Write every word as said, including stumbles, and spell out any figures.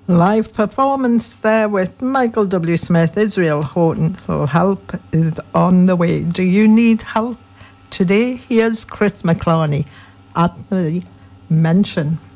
Live performance there with Michael W. Smith, Israel Houghton. So help is on the way. Do you need help today? Here's Chris McClarney at the mention.